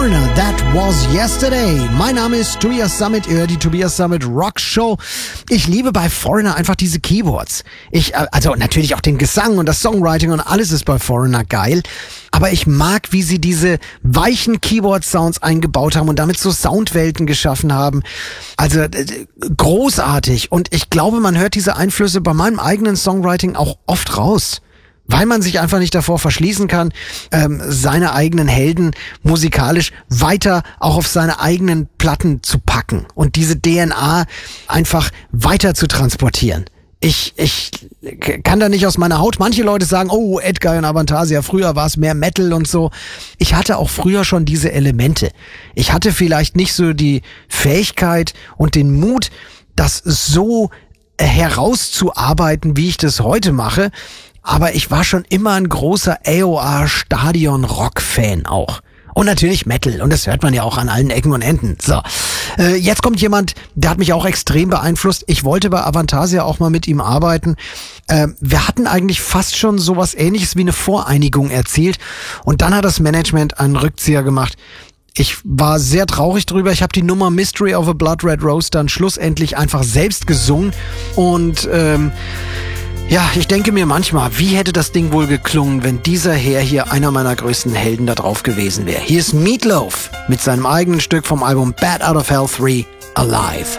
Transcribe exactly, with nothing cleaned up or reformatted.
Foreigner, That Was Yesterday. Mein Name ist Tobias Summit, ihr hört die Tobias Summit Rock Show. Ich liebe bei Foreigner einfach diese Keyboards. Ich, also natürlich auch den Gesang und das Songwriting und alles ist bei Foreigner geil. Aber ich mag, wie sie diese weichen Keyboard-Sounds eingebaut haben und damit so Soundwelten geschaffen haben. Also äh, großartig. Und ich glaube, man hört diese Einflüsse bei meinem eigenen Songwriting auch oft raus. Weil man sich einfach nicht davor verschließen kann, ähm, seine eigenen Helden musikalisch weiter auch auf seine eigenen Platten zu packen und diese D N A einfach weiter zu transportieren. Ich, ich kann da nicht aus meiner Haut. Manche Leute sagen, oh, Edguy und Avantasia, früher war es mehr Metal und so. Ich hatte auch früher schon diese Elemente. Ich hatte vielleicht nicht so die Fähigkeit und den Mut, das so herauszuarbeiten, wie ich das heute mache. Aber ich war schon immer ein großer A O R-Stadion-Rock-Fan auch. Und natürlich Metal. Und das hört man ja auch an allen Ecken und Enden. So, äh, jetzt kommt jemand, der hat mich auch extrem beeinflusst. Ich wollte bei Avantasia auch mal mit ihm arbeiten. Äh, wir hatten eigentlich fast schon sowas Ähnliches wie eine Voreinigung erzielt. Und dann hat das Management einen Rückzieher gemacht. Ich war sehr traurig drüber. Ich habe die Nummer Mystery of a Blood Red Rose dann schlussendlich einfach selbst gesungen. Und ähm, ja, ich denke mir manchmal, wie hätte das Ding wohl geklungen, wenn dieser Herr hier einer meiner größten Helden da drauf gewesen wäre. Hier ist Meat Loaf mit seinem eigenen Stück vom Album Bat Out of Hell drei, Alive.